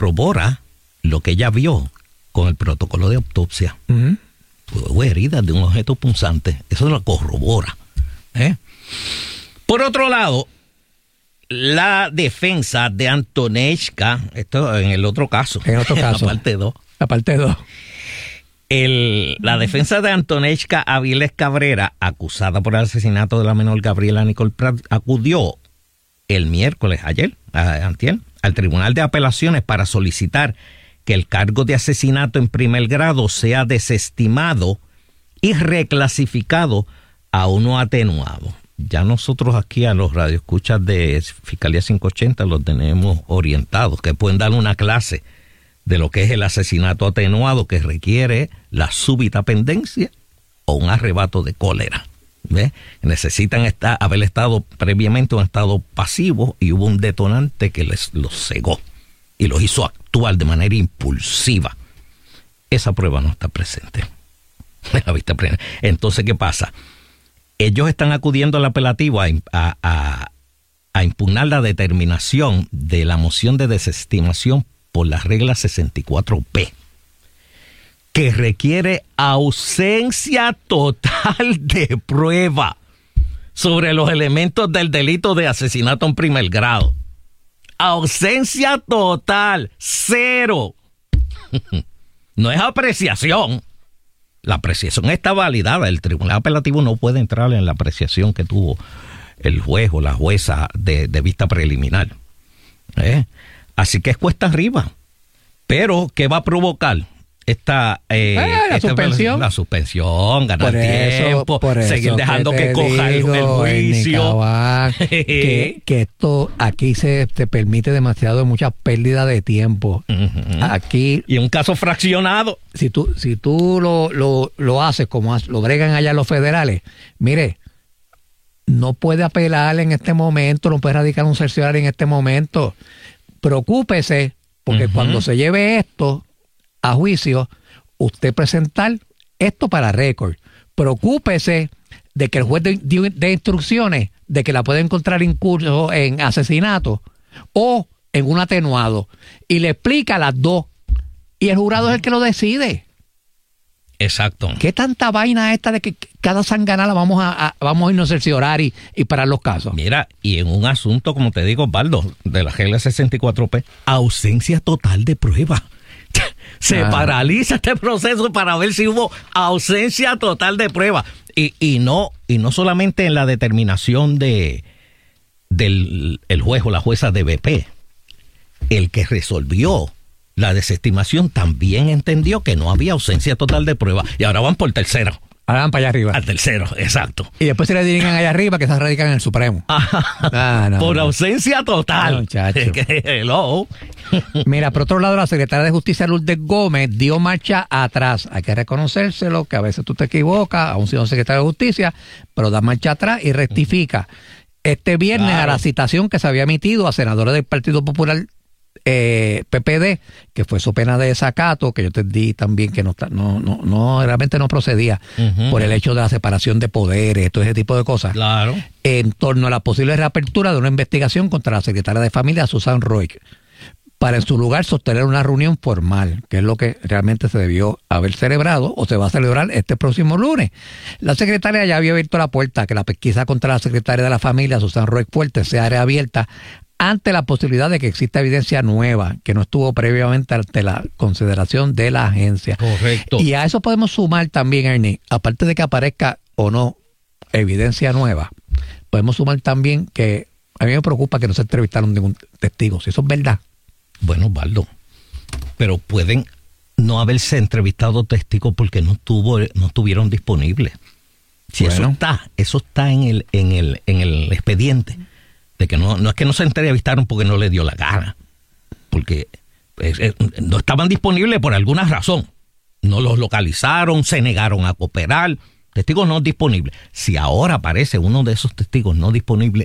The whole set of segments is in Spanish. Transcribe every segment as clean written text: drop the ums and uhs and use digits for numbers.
corrobora lo que ella vio con el protocolo de autopsia. Hubo heridas de un objeto punzante. Eso lo corrobora. Por otro lado, la defensa de Antonechka, esto en el otro caso. La parte 2. La parte 2. La defensa de Antonechka Avilés Cabrera, acusada por el asesinato de la menor Gabriela Nicole Prat, acudió el miércoles, antier, al Tribunal de Apelaciones para solicitar que el cargo de asesinato en primer grado sea desestimado y reclasificado a uno atenuado. Ya nosotros aquí a los radioescuchas de Fiscalía 580 los tenemos orientados, que pueden dar una clase de lo que es el asesinato atenuado, que requiere la súbita pendencia o un arrebato de cólera. ¿Ves? Necesitan haber estado previamente en un estado pasivo y hubo un detonante que los cegó y los hizo actuar de manera impulsiva. Esa prueba no está presente. Entonces, ¿qué pasa? Ellos están acudiendo al apelativo a impugnar la determinación de la moción de desestimación por la regla 64P, que requiere ausencia total de prueba sobre los elementos del delito de asesinato en primer grado. Ausencia total, 0. No es apreciación. La apreciación está validada. El tribunal apelativo no puede entrar en la apreciación que tuvo el juez o la jueza de vista preliminar. Así que es cuesta arriba. Pero, ¿qué va a provocar? La suspensión. La suspensión, ganar tiempo, seguir dejando que coja el juicio. Que esto aquí se te permite demasiado mucha pérdida de tiempo. Aquí. Y un caso fraccionado. Si tú lo haces como lo bregan allá los federales, mire, no puede apelar en este momento, no puede radicar un cerciorario en este momento. Preocúpese, porque cuando se lleve esto a juicio, usted presentar esto para récord. Preocúpese de que el juez de instrucciones de que la puede encontrar incurso en asesinato o en un atenuado y le explica las dos y el jurado es el que lo decide. Exacto. ¿Qué tanta vaina esta de que cada sanganala vamos a irnos a cerciorar y parar los casos? Mira, y en un asunto, como te digo, Osvaldo, de la regla 64P, ausencia total de prueba. Se paraliza este proceso para ver si hubo ausencia total de prueba. Y no solamente en la determinación del juez o la jueza de BP. El que resolvió la desestimación también entendió que no había ausencia total de prueba. Y ahora van por tercero. Ahora van para allá arriba. Al tercero, exacto. Y después se le dirigen allá arriba, que se radican en el Supremo. Por ausencia total. No, muchacho. Hello. Mira, por otro lado, la secretaria de Justicia, Lourdes Gómez, dio marcha atrás. Hay que reconocérselo, que a veces tú te equivocas, aún siendo secretaria de Justicia, pero da marcha atrás y rectifica. Este viernes, a la citación que se había emitido a senadores del Partido Popular PPD, que fue su pena de desacato, que yo te di también que no realmente no procedía por el hecho de la separación de poderes, todo ese tipo de cosas. Claro. En torno a la posible reapertura de una investigación contra la secretaria de Familia, Susan Roy, para en su lugar sostener una reunión formal, que es lo que realmente se debió haber celebrado o se va a celebrar este próximo lunes. La secretaria ya había abierto la puerta a que la pesquisa contra la secretaria de la Familia, Susan Roy Fuerte, sea reabierta ante la posibilidad de que exista evidencia nueva que no estuvo previamente ante la consideración de la agencia. Correcto. Y a eso podemos sumar también, Ernie, aparte de que aparezca o no evidencia nueva, podemos sumar también que a mí me preocupa que no se entrevistaron ningún testigo, si eso es verdad. Bueno, Osvaldo, pero pueden no haberse entrevistado testigos porque no estuvieron disponibles. Si bueno, eso está en el expediente. De que no es que no se entrevistaron porque no le dio la gana, porque no estaban disponibles por alguna razón. No los localizaron, se negaron a cooperar. Testigos no disponibles. Si ahora aparece uno de esos testigos no disponible,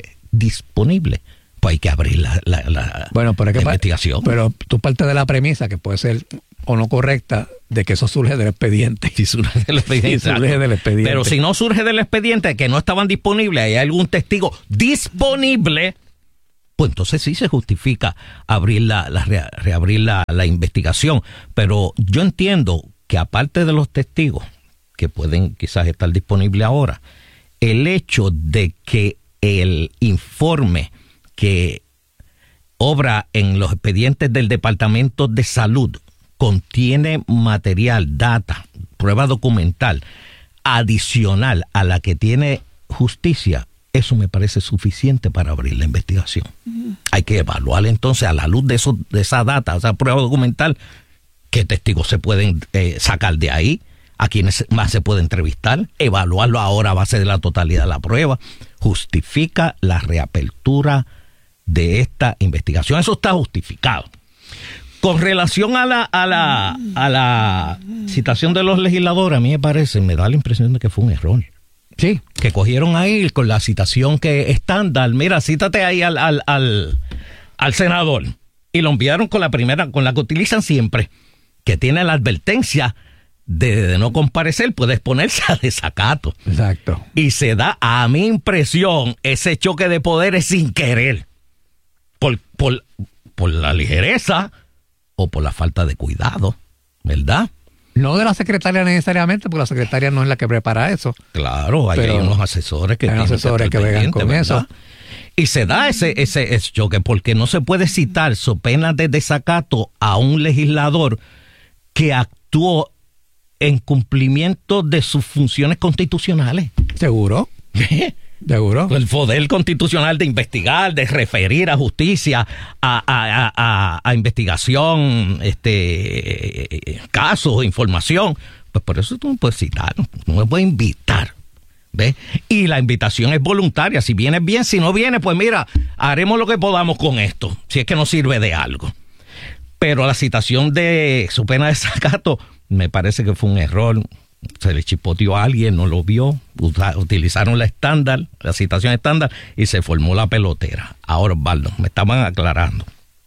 pues hay que abrir la investigación. Pero tú partes de la premisa que puede ser o no correcta de que eso surge del expediente. Si surge del expediente. Sí, surge del expediente. Pero si no surge del expediente, que no estaban disponibles, hay algún testigo disponible, pues entonces sí se justifica reabrir la investigación. Pero yo entiendo que aparte de los testigos, que pueden quizás estar disponibles ahora, el hecho de que el informe que obra en los expedientes del Departamento de Salud contiene material, data, prueba documental adicional a la que tiene justicia, eso me parece suficiente para abrir la investigación. Hay que evaluar entonces a la luz de esa data, esa prueba documental, qué testigos se pueden sacar de ahí, a quienes más se puede entrevistar, evaluarlo ahora a base de la totalidad de la prueba. Justifica la reapertura de esta investigación. Eso está justificado. Con relación a la citación de los legisladores, a mí me da la impresión de que fue un error. Sí. Que cogieron ahí con la citación que estándar. Mira, cítate ahí al senador. Y lo enviaron con la primera, con la que utilizan siempre, que tiene la advertencia de no comparecer, puede exponerse a desacato. Exacto. Y se da, a mi impresión, ese choque de poderes sin querer. Por la ligereza o por la falta de cuidado, ¿verdad? No de la secretaria necesariamente, porque la secretaria no es la que prepara eso. Claro, hay unos asesores que vean con eso. Y se da ese choque porque no se puede citar so pena de desacato a un legislador que actuó en cumplimiento de sus funciones constitucionales. ¿Seguro? ¿Seguro? El poder constitucional de investigar, de referir a justicia, a investigación, casos, información. Pues por eso tú no puedes citar, no me puedes invitar. ¿Ves? Y la invitación es voluntaria. Si vienes bien, si no vienes, pues mira, haremos lo que podamos con esto, si es que nos sirve de algo. Pero la citación de su pena de desacato me parece que fue un error. Se le chipoteó a alguien, no lo vio, utilizaron la citación estándar y se formó la pelotera. Ahora, Osvaldo, me estaban aclarando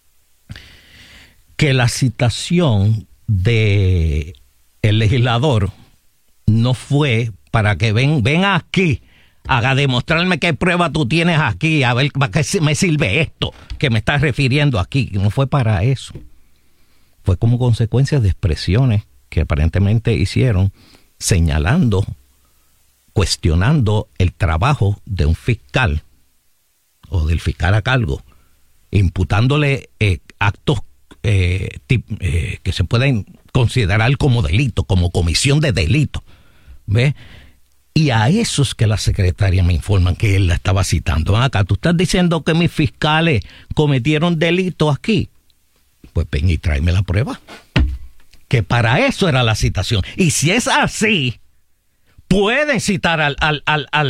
que la citación de el legislador no fue para que ven aquí, haga demostrarme qué prueba tú tienes aquí, a ver para qué me sirve esto que me estás refiriendo aquí. No fue para eso. Fue como consecuencia de expresiones que aparentemente hicieron, señalando, cuestionando el trabajo de un fiscal o del fiscal a cargo, imputándole actos que se pueden considerar como delito, como comisión de delito. ¿Ves? Y a esos que la secretaria me informan que él la estaba citando. Acá, tú estás diciendo que mis fiscales cometieron delito aquí. Pues ven y tráeme la prueba. Que para eso era la citación. Y si es así, pueden citar al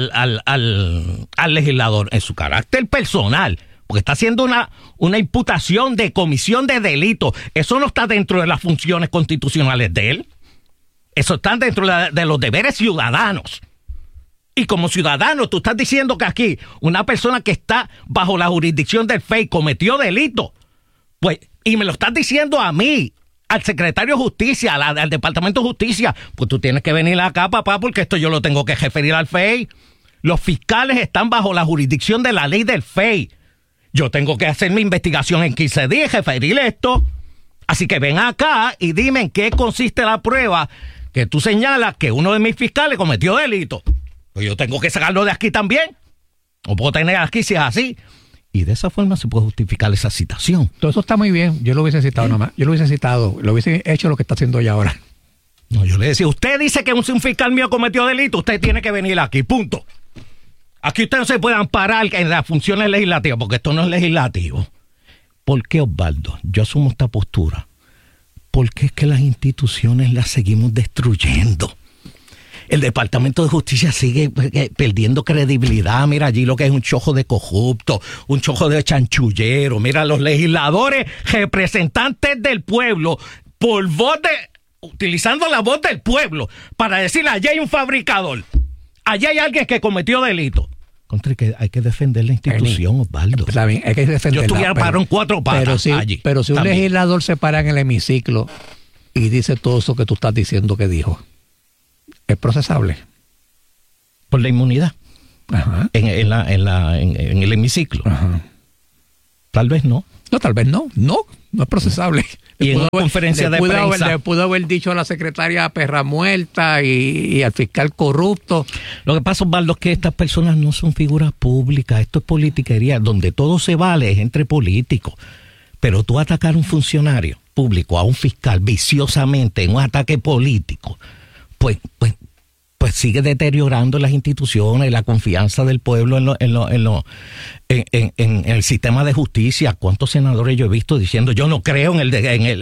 legislador en su carácter personal, porque está haciendo una imputación de comisión de delito. Eso no está dentro de las funciones constitucionales de él. Eso está dentro de los deberes ciudadanos. Y como ciudadano, tú estás diciendo que aquí una persona que está bajo la jurisdicción del FEI cometió delito. Pues, y me lo estás diciendo a mí, al secretario de Justicia, al Departamento de Justicia, pues tú tienes que venir acá, papá, porque esto yo lo tengo que referir al FEI. Los fiscales están bajo la jurisdicción de la ley del FEI. Yo tengo que hacer mi investigación en 15 días y referir esto. Así que ven acá y dime en qué consiste la prueba que tú señalas que uno de mis fiscales cometió delito. Pues yo tengo que sacarlo de aquí también. No puedo tener aquí si es así. Y de esa forma se puede justificar esa citación. Todo eso está muy bien. Yo lo hubiese citado nomás. Yo lo hubiese citado. Lo hubiese hecho lo que está haciendo ella ahora. No, yo le decía, usted dice que un fiscal mío cometió delito, usted tiene que venir aquí, punto. Aquí usted no se puede amparar en las funciones legislativas, porque esto no es legislativo. ¿Por qué, Osvaldo? Yo asumo esta postura. Porque es que las instituciones las seguimos destruyendo. El Departamento de Justicia sigue perdiendo credibilidad. Mira allí lo que es un chojo de corrupto, un chojo de chanchullero. Mira, los legisladores, representantes del pueblo, utilizando la voz del pueblo para decir, allá hay un fabricador, allá hay alguien que cometió delito. Contra que hay que defender la institución, Osvaldo. Está bien, hay que defenderla. Yo estuviera parado en 4 patas allí. Pero si un legislador se para en el hemiciclo y dice todo eso que tú estás diciendo que dijo, ¿es procesable? Por la inmunidad. Ajá. En el hemiciclo. Ajá. Tal vez no. No, tal vez no. No es procesable. Y en una conferencia de prensa le pudo haber dicho a la secretaria perra muerta y al fiscal corrupto. Lo que pasa, Osvaldo, es que estas personas no son figuras públicas. Esto es politiquería. Donde todo se vale es entre políticos. Pero tú atacar a un funcionario público, a un fiscal, viciosamente en un ataque político, pues sigue deteriorando las instituciones, la confianza del pueblo en el sistema de justicia. ¿Cuántos senadores yo he visto diciendo yo no creo en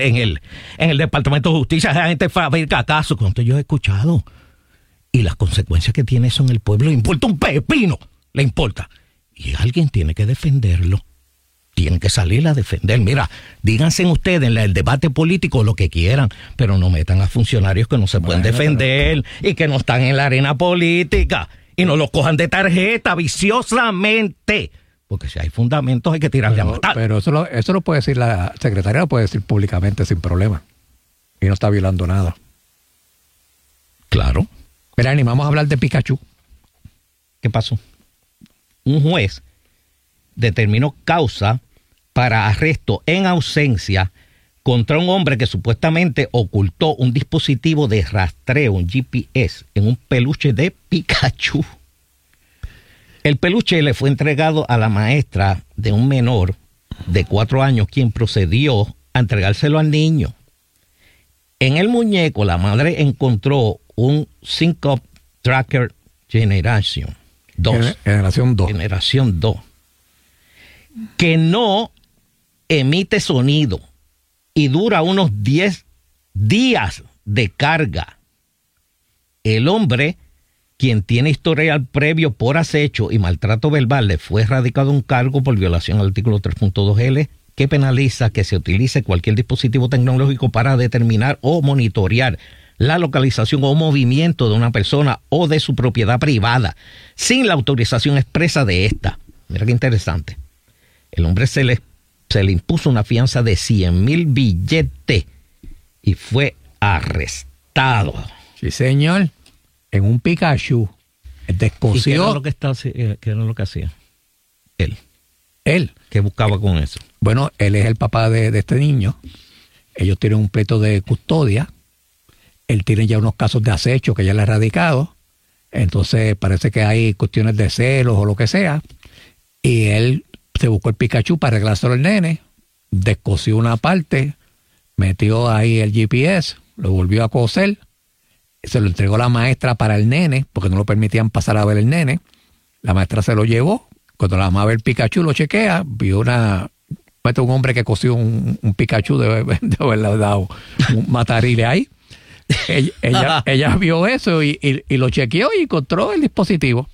el Departamento de Justicia? La gente fabrica casos. ¿Cuántos yo he escuchado? Y las consecuencias que tiene eso en el pueblo, le importa un pepino, le importa. Y alguien tiene que defenderlo. Tienen que salir a defender. Mira, díganse ustedes en el debate político lo que quieran, pero no metan a funcionarios que no se pueden defender y que no están en la arena política y no los cojan de tarjeta viciosamente. Porque si hay fundamentos hay que tirarle a matar. Pero eso lo puede decir la secretaria, lo puede decir públicamente sin problema. Y no está violando nada. Claro. Mira, ni vamos a hablar de Pikachu. ¿Qué pasó? Un juez determinó causa para arresto en ausencia contra un hombre que supuestamente ocultó un dispositivo de rastreo, un GPS, en un peluche de Pikachu. El peluche le fue entregado a la maestra de un menor de 4 años, quien procedió a entregárselo al niño. En el muñeco, la madre encontró un Sync-Up Tracker Generation 2. Generación 2. Que no emite sonido y dura unos 10 días de carga. El hombre, quien tiene historial previo por acecho y maltrato verbal, le fue radicado un cargo por violación al artículo 3.2L, que penaliza que se utilice cualquier dispositivo tecnológico para determinar o monitorear la localización o movimiento de una persona o de su propiedad privada sin la autorización expresa de esta. Mira qué interesante. El hombre se le impuso una fianza de 100,000 billetes y fue arrestado. Sí, señor. En un Pikachu. Descosió. ¿Y qué era lo que hacía? Él. ¿Qué buscaba con eso? Bueno, él es el papá de este niño. Ellos tienen un pleito de custodia. Él tiene ya unos casos de acecho que ya le ha radicado. Entonces parece que hay cuestiones de celos o lo que sea. Y él se buscó el Pikachu para arreglárselo al nene, descosió una parte, metió ahí el GPS, lo volvió a coser, se lo entregó a la maestra para el nene, porque no lo permitían pasar a ver el nene. La maestra se lo llevó. Cuando la mamá ve el Pikachu, lo chequea, vio un hombre que cosió un Pikachu de haberle dado un matarile ahí. Ella vio eso y lo chequeó y encontró el dispositivo.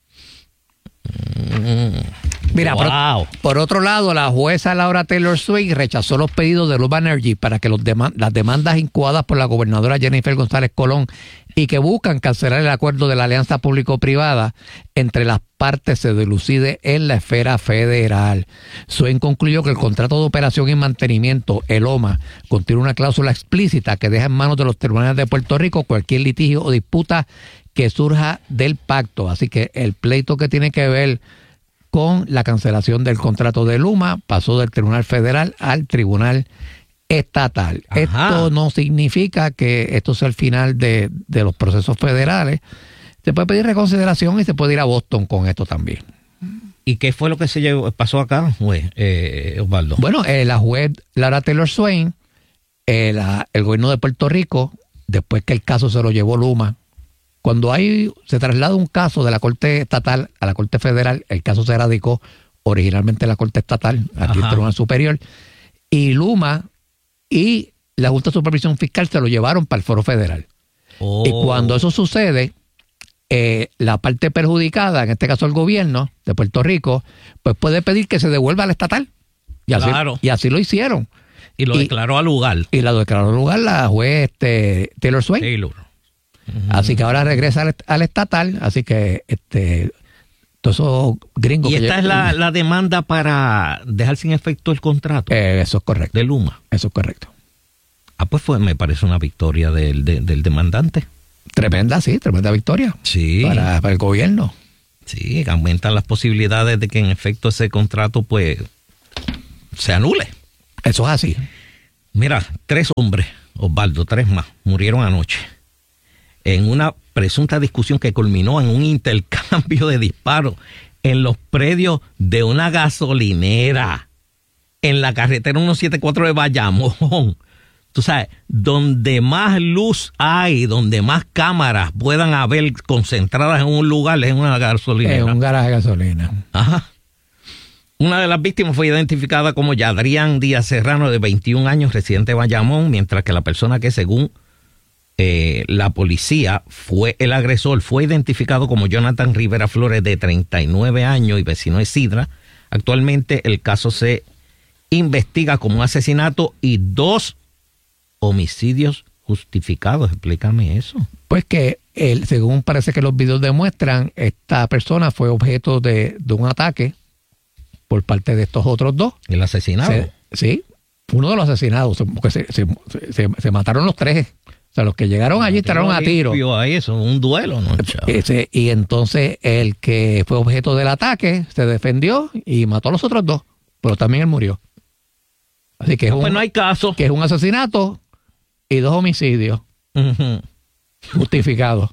Mira, wow. por otro lado, la jueza Laura Taylor Swain rechazó los pedidos de Luma Energy para que las demandas incoadas por la gobernadora Jennifer González Colón y que buscan cancelar el acuerdo de la alianza público-privada entre las partes se dilucide en la esfera federal. Swain concluyó que el contrato de operación y mantenimiento, el OMA, contiene una cláusula explícita que deja en manos de los tribunales de Puerto Rico cualquier litigio o disputa que surja del pacto. Así que el pleito que tiene que ver con la cancelación del contrato de Luma pasó del Tribunal Federal al Tribunal Estatal. Ajá. Esto no significa que esto sea el final de los procesos federales. Se puede pedir reconsideración y se puede ir a Boston con esto también. ¿Y qué fue lo que pasó acá, Osvaldo? Bueno, la juez Laura Taylor Swain, el gobierno de Puerto Rico, después que el caso se lo llevó Luma, cuando se traslada un caso de la Corte Estatal a la Corte Federal, el caso se radicó originalmente en la Corte Estatal, aquí en el Tribunal Superior, y Luma y la Junta de Supervisión Fiscal se lo llevaron para el Foro Federal. Y cuando eso sucede, la parte perjudicada, en este caso el gobierno de Puerto Rico, pues puede pedir que se devuelva al estatal. Y así lo hicieron. Y lo declaró al lugar. Y lo declaró al lugar la juez Taylor Swain. Así que ahora regresa al estatal, así que todos esos gringos. ¿Y esta es la demanda para dejar sin efecto el contrato? Eso es correcto. De Luma. Eso es correcto. Pues me parece una victoria del demandante. Tremenda victoria. Sí. Para el gobierno. Sí, aumentan las posibilidades de que en efecto ese contrato pues se anule. Eso es así. Mira, 3 hombres, Osvaldo, 3 más, murieron anoche en una presunta discusión que culminó en un intercambio de disparos en los predios de una gasolinera en la carretera 174 de Bayamón. Tú sabes, donde más luz hay, donde más cámaras puedan haber concentradas en un lugar, es en una gasolinera. En un garaje de gasolina. Ajá. Una de las víctimas fue identificada como Yadrián Díaz Serrano, de 21 años, residente de Bayamón, mientras que la persona que, según la policía, fue el agresor, fue identificado como Jonathan Rivera Flores, de 39 años y vecino de Sidra. Actualmente el caso se investiga como un asesinato y 2 homicidios justificados. Explícame eso. Pues que según parece que los videos demuestran, esta persona fue objeto de un ataque por parte de estos otros 2. ¿El asesinado? Sí, uno de los asesinados, porque se mataron los 3. O sea, los que llegaron allí estaban a tiro. Ahí, eso es un duelo, ¿no? Y entonces el que fue objeto del ataque se defendió y mató a los otros 2, pero también él murió. Así que pues no hay caso. Que es un asesinato y 2 homicidios justificados.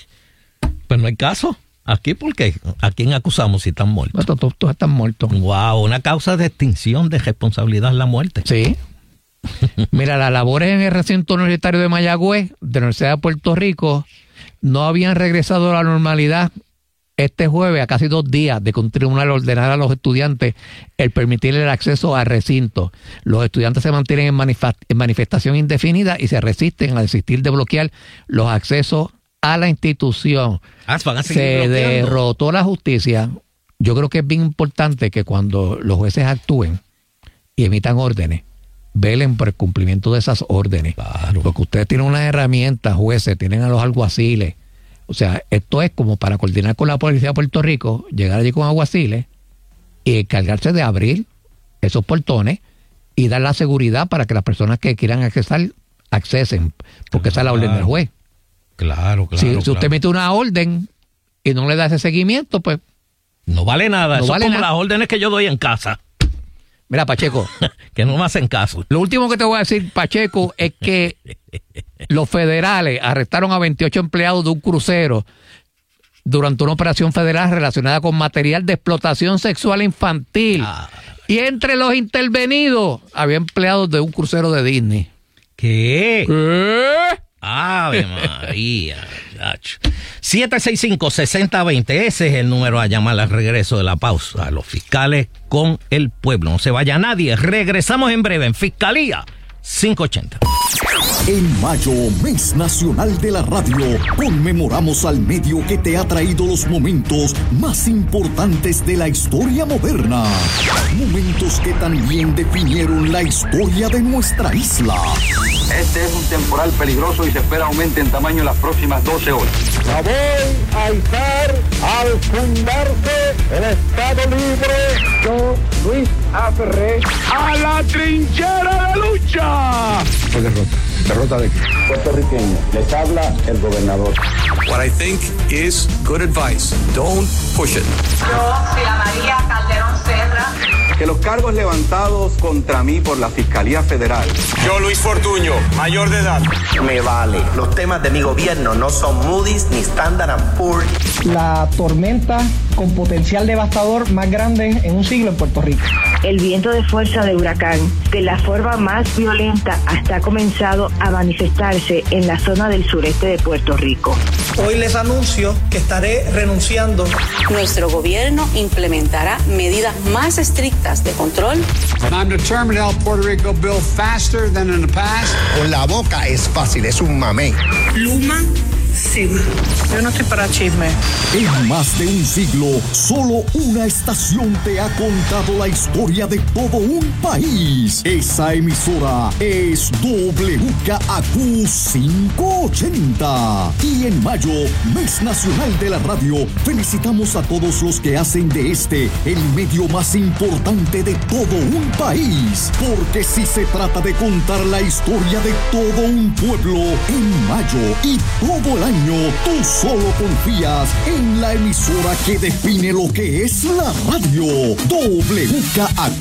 Pues no hay caso. Aquí, ¿por qué? ¿A quién acusamos si están muertos? Todos están muertos. Wow, una causa de extinción de responsabilidad es la muerte. Sí. Mira, las labores en el recinto universitario de Mayagüez, de la Universidad de Puerto Rico, no habían regresado a la normalidad este jueves, a casi 2 días de que un tribunal ordenara a los estudiantes el permitirle el acceso al recinto. Los estudiantes se mantienen en manifestación indefinida y se resisten a desistir de bloquear los accesos a la institución. Se derrotó la justicia. Yo creo que es bien importante que cuando los jueces actúen y emitan órdenes, velen por el cumplimiento de esas órdenes. Claro. Porque ustedes tienen unas herramientas, jueces, tienen a los alguaciles. O sea, esto es como para coordinar con la policía de Puerto Rico, llegar allí con alguaciles y encargarse de abrir esos portones y dar la seguridad para que las personas que quieran accesar, accesen. Porque esa es la orden del juez. Claro. Si usted emite una orden y no le da ese seguimiento, pues no vale nada. Eso es como las órdenes que yo doy en casa. Mira, Pacheco, que no me hacen caso. Lo último que te voy a decir, Pacheco, es que los federales arrestaron a 28 empleados de un crucero durante una operación federal relacionada con material de explotación sexual infantil. Y entre los intervenidos había empleados de un crucero de Disney. ¿Qué? Ave María. 765-6020, ese es el número a llamar al regreso de la pausa. Los fiscales con el pueblo. No se vaya nadie. Regresamos en breve en Fiscalía 580. En mayo, mes nacional de la radio, conmemoramos al medio que te ha traído los momentos más importantes de la historia moderna. Momentos que también definieron la historia de nuestra isla. Este es un temporal peligroso y se espera aumente en tamaño en las próximas 12 horas. La voy a izar al fundarse el Estado Libre. Yo, Luis A. Ferré, a la trinchera de lucha. ¿Derrota de qué? Puertorriqueño, les habla el gobernador. What I think is good advice. Don't push it. Yo, Sila María Calderón Serra. Que los cargos levantados contra mí por la Fiscalía Federal. Yo, Luis Fortuño, mayor de edad. Me vale. Los temas de mi gobierno no son Moody's ni Standard & Poor's. La tormenta con potencial devastador más grande en un siglo en Puerto Rico. El viento de fuerza de huracán, de la forma más violenta, hasta ha comenzado a manifestarse en la zona del sureste de Puerto Rico. Hoy les anuncio que estaré renunciando. Nuestro gobierno implementará medidas más estrictas de control. I'm determined to help Puerto Rico build faster than in the past. Con la boca es fácil, es un mamey. Luma se va. Yo no estoy para chisme. En más de un siglo, solo una estación te ha contado la historia de todo un país. Esa emisora es WKAQ 580. Y en mayo, mes nacional de la radio, felicitamos a todos los que hacen de este el medio más importante de todo un país. Porque si se trata de contar la historia de todo un pueblo, en mayo y todo el año, tú solo confías en la emisora que define lo que es la radio. WKAQ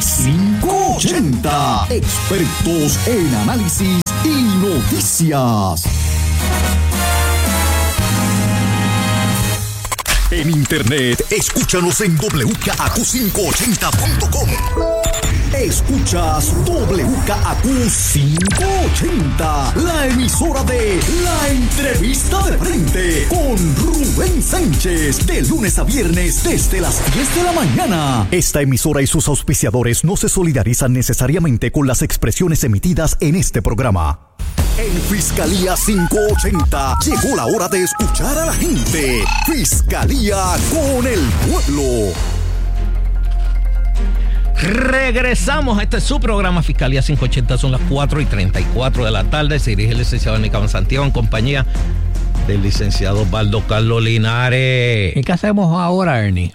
580. Expertos en análisis y noticias. En internet, escúchanos en WKAQ580.com. Escuchas WKAQ 580, la emisora de La Entrevista de Frente, con Rubén Sánchez, de lunes a viernes desde las 10 de la mañana. Esta emisora y sus auspiciadores no se solidarizan necesariamente con las expresiones emitidas en este programa. En Fiscalía 580 llegó la hora de escuchar a la gente. Fiscalía con el pueblo. Regresamos a este su programa Fiscalía 580. Son las 4:34 de la tarde. Se dirige el licenciado Nicaban Santiago en compañía del licenciado Osvaldo Carlos Linares. ¿Y qué hacemos ahora, Ernie?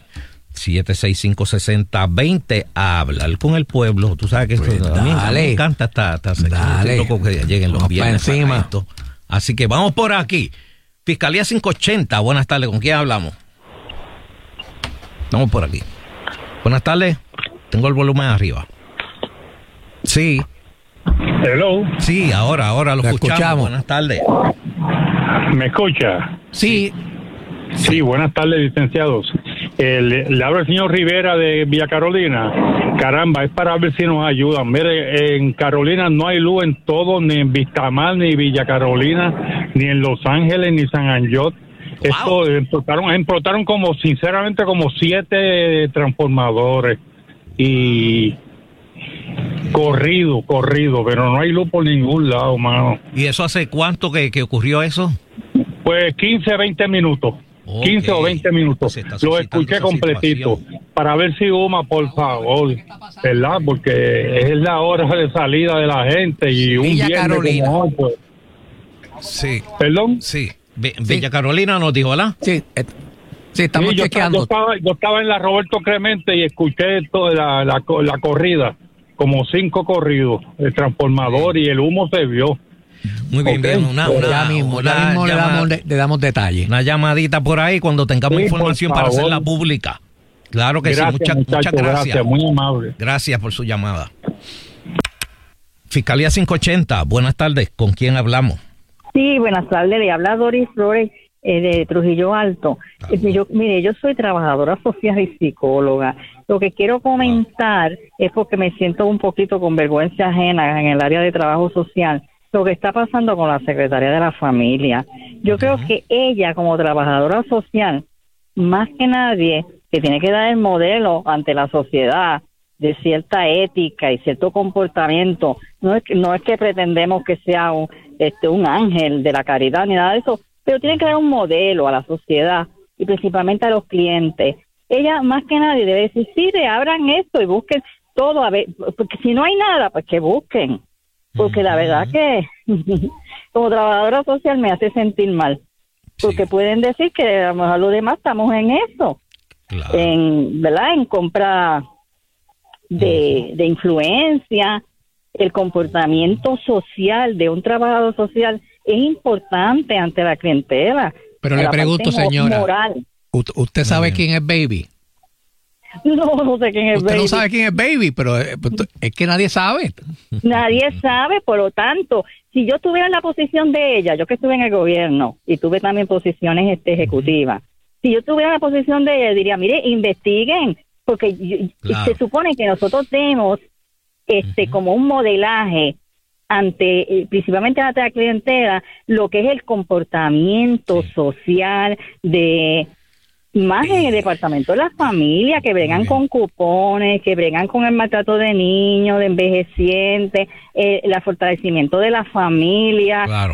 765-6020 a hablar con el pueblo. Tú sabes que esto a mí me encanta esta sección. Estoy loco que lleguen los viernes encima. Esto. Así que vamos por aquí. Fiscalía 580. Buenas tardes. ¿Con quién hablamos? Vamos por aquí. Buenas tardes. Tengo el volumen arriba. Sí. Hello. Sí, ahora lo escuchamos. Buenas tardes. ¿Me escucha? Sí. Sí, buenas tardes, licenciados. Le habla el señor Rivera de Villa Carolina. Caramba, es para ver si nos ayudan. Mire, en Carolina no hay luz en todo, ni en Vistamar, ni Villa Carolina, ni en Los Ángeles, ni San Anjot. Wow. Esto explotaron como 7 transformadores. Y corrido, pero no hay luz por ningún lado, mano. ¿Y eso hace cuánto que ocurrió eso? Pues 15, 20 minutos. Okay. 15 o 20 minutos. Lo escuché completito. Para ver si UMA, por favor, ¿verdad? Porque es la hora de salida de la gente y un Villa viernes Carolina. como hoy, pues. Sí. ¿Perdón? Sí. Villa Carolina nos dijo, ¿verdad? Sí. Sí, estamos chequeando. Yo estaba en la Roberto Clemente y escuché toda la corrida, como 5 corridos, el transformador, y el humo se vio. Muy bien, Okay. bien. Ya mismo le damos detalles. Una llamadita por ahí cuando tengamos información para hacerla pública. Claro que gracias, sí, muchas gracias. Muy amable. Gracias por su llamada. Fiscalía 580, buenas tardes. ¿Con quién hablamos? Sí, buenas tardes. Le habla Doris Flores de Trujillo Alto. Yo soy trabajadora social y psicóloga. Lo que quiero comentar es porque me siento un poquito con vergüenza ajena en el área de trabajo social. Lo que está pasando con la Secretaría de la Familia. Yo creo que ella, como trabajadora social, más que nadie, que tiene que dar el modelo ante la sociedad de cierta ética y cierto comportamiento. No es que pretendemos que sea un ángel de la caridad ni nada de eso, pero tiene que dar un modelo a la sociedad y principalmente a los clientes. Ella, más que nadie, debe decir, sí, abran esto y busquen todo, a ver, porque si no hay nada, pues que busquen. Porque la verdad que como trabajadora social me hace sentir mal, porque pueden decir que a lo mejor los demás estamos en eso, claro. En compra de influencia. El comportamiento social de un trabajador social es importante ante la clientela. Pero le pregunto, señora, ¿usted sabe quién es Baby? No sé quién es Usted Baby. no sabe quién es Baby, pero es que nadie sabe. Nadie sabe, por lo tanto, si yo estuviera en la posición de ella, yo que estuve en el gobierno y tuve también posiciones ejecutivas, si yo estuviera en la posición de ella, diría, mire, investiguen, porque se supone que nosotros tenemos como un modelaje principalmente ante la clientela, lo que es el comportamiento social más en el departamento de la familia, que bregan con cupones, que bregan con el maltrato de niños, de envejecientes, el fortalecimiento de la familia, claro.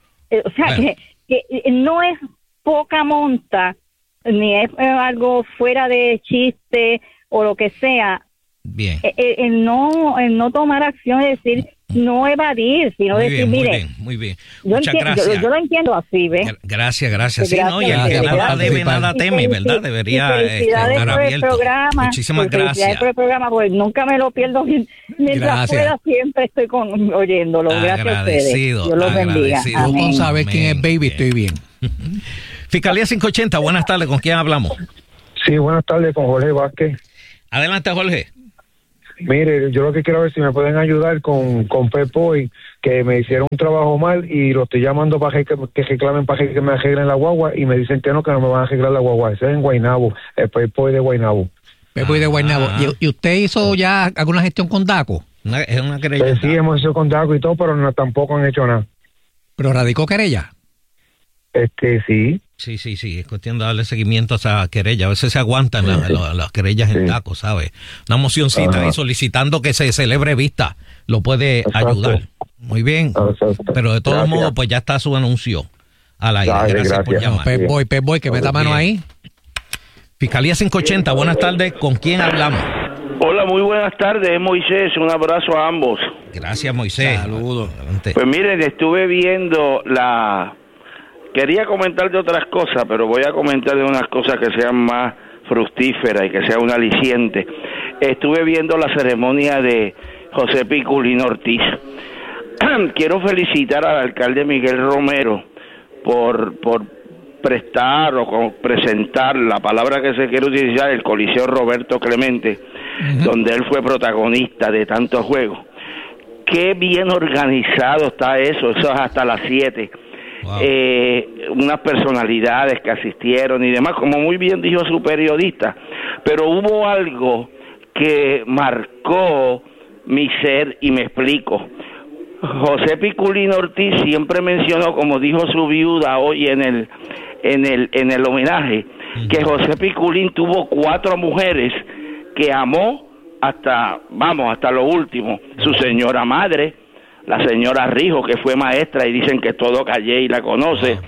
Que no es poca monta, ni es algo fuera de chiste o lo que sea. Bien. El no tomar acción, es decir, no evadir, sino muy decir, bien, mire, muy bien. Muchas gracias. Yo lo entiendo así, ¿ves? Gracias. Sí, no, y el que nada debe, nada teme, ¿verdad? Debería estar abierto. Programa, muchísimas gracias. Felicidades por el programa, pues nunca me lo pierdo. Mientras pueda, siempre estoy oyéndolo. Gracias a ustedes. Dios los bendiga. Yo con saber quién es Baby estoy bien. Fiscalía 580, buenas tardes, ¿con quién hablamos? Sí, buenas tardes, con Jorge Vázquez. Adelante, Jorge. Mire, yo lo que quiero ver si me pueden ayudar con Pep Boy, que me hicieron un trabajo mal y lo estoy llamando para que reclamen, para que me arreglen la guagua, y me dicen que no me van a arreglar la guagua. Ese es en Guaynabo, el Pep Boy de Guaynabo. Pep Boy de Guaynabo. ¿Y usted hizo ya alguna gestión con DACO? Es una querella. Sí, hemos hecho con DACO y todo, pero tampoco han hecho nada. ¿Pero radicó querella? Sí. Sí, es cuestión de darle seguimiento a esa querella. A veces se aguantan las querellas en DACO, ¿sabes? Una mocioncita ahí solicitando que se celebre vista lo puede ayudar. Muy bien. Pero de todos modos, pues ya está su anuncio al aire. Gracias por llamar. Pep Boy, que meta mano ahí. Fiscalía 580, buenas tardes. ¿Con quién hablamos? Hola, muy buenas tardes. Es Moisés. Un abrazo a ambos. Gracias, Moisés. Saludos. Pues miren, estuve viendo Quería comentar de otras cosas, pero voy a comentar de unas cosas que sean más fructíferas y que sea un aliciente. Estuve viendo la ceremonia de José Piculín Ortiz. Quiero felicitar al alcalde Miguel Romero por prestar o presentar la palabra que se quiere utilizar, el Coliseo Roberto Clemente, donde él fue protagonista de tantos juegos. Qué bien organizado está eso es hasta las 7. Wow. Unas personalidades que asistieron y demás, como muy bien dijo su periodista, pero hubo algo que marcó mi ser y me explico. José Piculín Ortiz siempre mencionó, como dijo su viuda hoy en el homenaje, que José Piculín tuvo 4 mujeres que amó hasta lo último. Su señora madre, la señora Rijo, que fue maestra y dicen que todo Calley la conoce,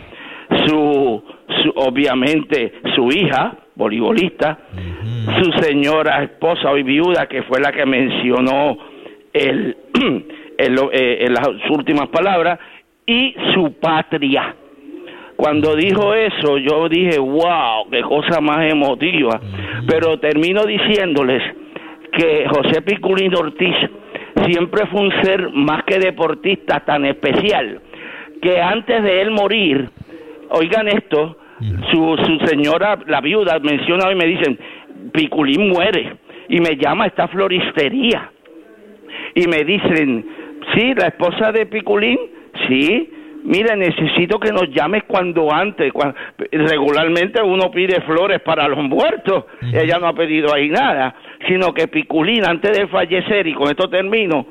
obviamente su hija, voleibolista, su señora esposa hoy viuda, que fue la que mencionó en las últimas palabras, y su patria. Cuando dijo eso, yo dije, wow, qué cosa más emotiva. Pero termino diciéndoles que José Piculín Ortiz siempre fue un ser más que deportista, tan especial, que antes de él morir, oigan esto, su señora, la viuda, menciona hoy, me dicen, Piculín muere, y me llama a esta floristería, y me dicen, sí, la esposa de Piculín, sí, mira, necesito que nos llames cuando antes, regularmente uno pide flores para los muertos, ella no ha pedido ahí nada, sino que Piculín, antes de fallecer, y con esto termino,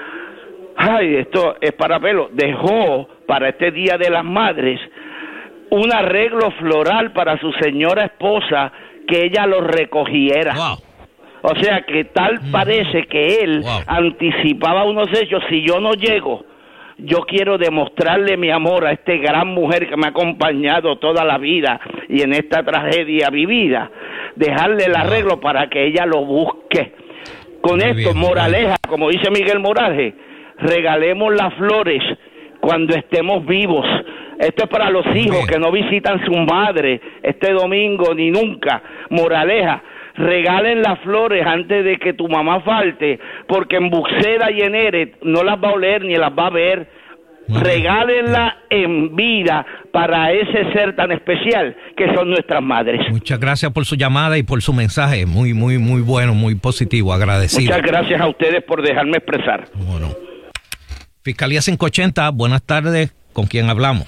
esto es para pelo, dejó para este Día de las Madres un arreglo floral para su señora esposa, que ella lo recogiera. Wow. O sea que tal parece que él anticipaba unos hechos. Si yo no llego, yo quiero demostrarle mi amor a esta gran mujer que me ha acompañado toda la vida y en esta tragedia vivida, dejarle el arreglo para que ella lo busque. Con muy esto, bien, moraleja, como dice Miguel Morales, regalemos las flores cuando estemos vivos. Esto es para los hijos que no visitan su madre este domingo ni nunca. Moraleja, regalen las flores antes de que tu mamá falte, porque en Buxeda y en Eret no las va a oler ni las va a ver. Regálenla en vida para ese ser tan especial que son nuestras madres. Muchas gracias por su llamada y por su mensaje, muy bueno, muy positivo, agradecido. Muchas gracias a ustedes por dejarme expresar. Bueno. Fiscalía 580, buenas tardes, ¿con quién hablamos?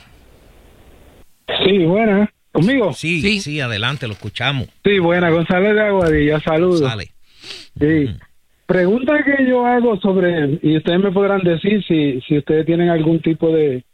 Sí, buenas, ¿conmigo? Sí, adelante, lo escuchamos. Sí, buenas, González de Aguadilla, saludos. Sale. Sí. Pregunta que yo hago sobre, y ustedes me podrán decir si ustedes tienen algún tipo de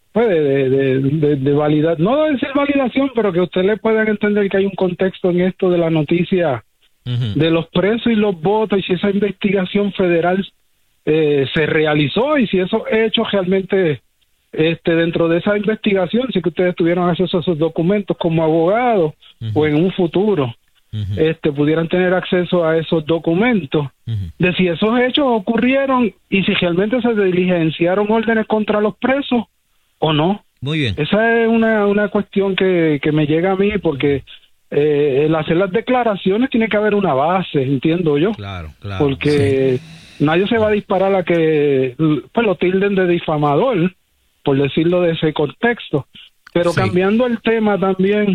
validación, no de decir validación, pero que ustedes puedan entender que hay un contexto en esto de la noticia de los presos y los votos, y si esa investigación federal se realizó, y si esos hechos realmente dentro de esa investigación, si que ustedes tuvieron acceso a esos documentos como abogados o en un futuro. pudieran tener acceso a esos documentos, de si esos hechos ocurrieron y si realmente se diligenciaron órdenes contra los presos o no. Muy bien. Esa es una cuestión que me llega a mí, porque el hacer las declaraciones tiene que haber una base, entiendo yo. Claro. Porque nadie se va a disparar a que pues lo tilden de difamador, por decirlo de ese contexto. Pero cambiando el tema también,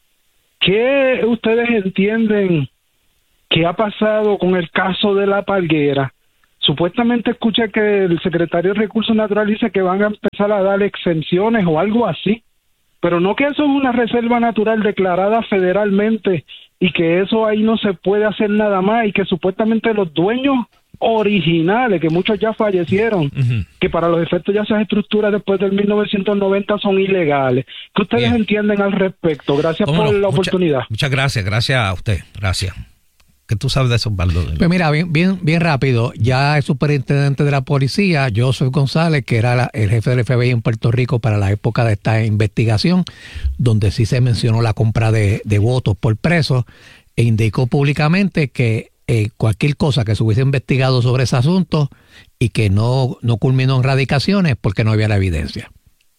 ¿qué ustedes entienden que ha pasado con el caso de La Palguera? Supuestamente escuché que el secretario de Recursos Naturales dice que van a empezar a dar exenciones o algo así, pero no que eso es una reserva natural declarada federalmente y que eso ahí no se puede hacer nada más, y que supuestamente los dueños originales, que muchos ya fallecieron, que para los efectos ya esas estructuras después del 1990 son ilegales. ¿Qué ustedes entienden al respecto? Gracias por la oportunidad. Muchas gracias a usted, gracias. ¿Qué tú sabes de esos baldos? Pues mira, bien rápido, ya el superintendente de la policía, Joseph González, que era el jefe del FBI en Puerto Rico para la época de esta investigación, donde sí se mencionó la compra de votos por presos, e indicó públicamente que cualquier cosa que se hubiese investigado sobre ese asunto y que no culminó en radicaciones porque no había la evidencia.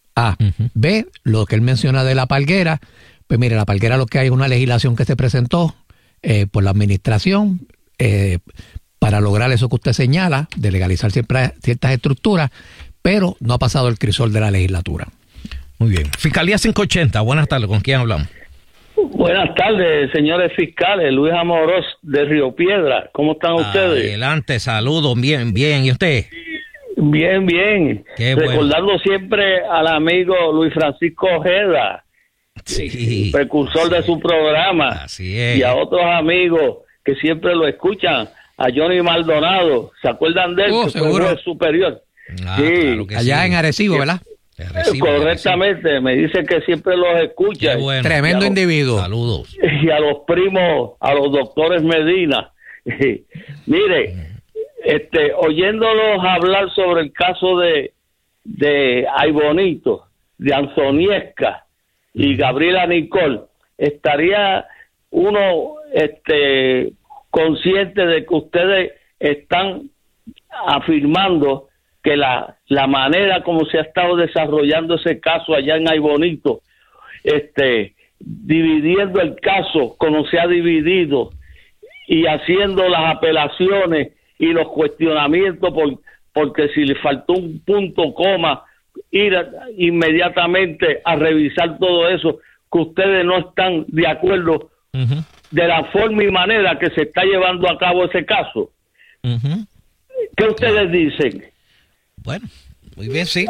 B, lo que él menciona de La Palguera, pues mire, La Palguera lo que hay es una legislación que se presentó por la administración para lograr eso que usted señala, de legalizar siempre ciertas estructuras, pero no ha pasado el crisol de la legislatura. Muy bien. Fiscalía 580, buenas tardes, ¿con quién hablamos? Buenas tardes, señores fiscales. Luis Amorós de Río Piedra. ¿Cómo están ustedes? Adelante, saludos, bien. ¿Y usted? Bien. Qué recordando bueno. siempre al amigo Luis Francisco Ojeda, precursor de su programa. Así es. Y a otros amigos que siempre lo escuchan, a Johnny Maldonado. ¿Se acuerdan de él? Que fue juez superior. Claro que allá en Arecibo, ¿verdad? Correctamente, me dice que siempre los escucha. Bueno. Tremendo individuo. Saludos. Y a los primos, a los doctores Medina. Mire, oyéndolos hablar sobre el caso de Ay Bonito, de Antoniesca y Gabriela Nicole, estaría uno consciente de que ustedes están afirmando que la manera como se ha estado desarrollando ese caso allá en Ay Bonito, dividiendo el caso como se ha dividido y haciendo las apelaciones y los cuestionamientos porque si le faltó un punto coma, ir inmediatamente a revisar todo eso, que ustedes no están de acuerdo de la forma y manera que se está llevando a cabo ese caso. ¿Qué ustedes dicen? Bueno, muy bien, sí.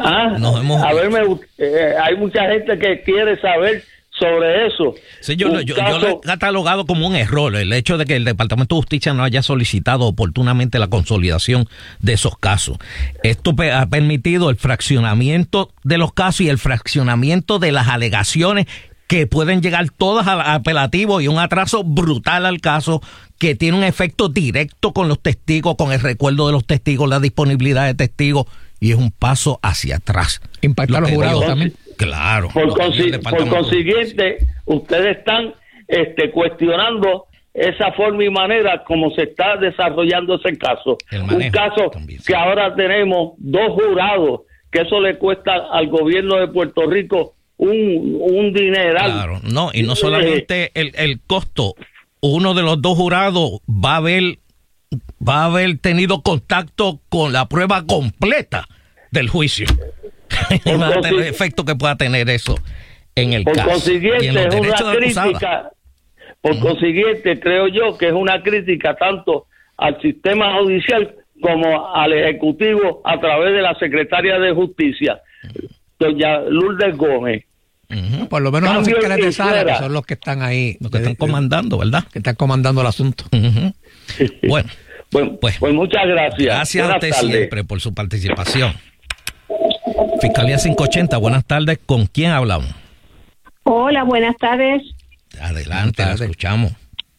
Hay mucha gente que quiere saber sobre eso. Sí, yo lo he catalogado como un error, el hecho de que el Departamento de Justicia no haya solicitado oportunamente la consolidación de esos casos. Esto ha permitido el fraccionamiento de los casos y el fraccionamiento de las alegaciones que pueden llegar todas al apelativo, y un atraso brutal al caso que tiene un efecto directo con los testigos, con el recuerdo de los testigos, la disponibilidad de testigos, y es un paso hacia atrás. Impacta a los jurados también. Claro. Por consiguiente, ustedes están cuestionando esa forma y manera como se está desarrollando ese caso. Un caso que ahora tenemos 2 jurados, que eso le cuesta al gobierno de Puerto Rico un dineral. Claro, no, y no solamente el costo, uno de los 2 jurados va a haber tenido contacto con la prueba completa del juicio. El efecto que pueda tener eso en el caso. Consiguiente, es una crítica. Por consiguiente, creo yo que es una crítica tanto al sistema judicial como al Ejecutivo a través de la Secretaria de Justicia, doña Lourdes Gómez. Por lo menos los fiscales de sala, que son los que están ahí. Los que están comandando, ¿verdad? Que están comandando el asunto. Bueno, pues muchas gracias. Gracias a usted siempre por su participación. Fiscalía 580, buenas tardes. ¿Con quién hablamos? Hola, buenas tardes. Adelante, la escuchamos.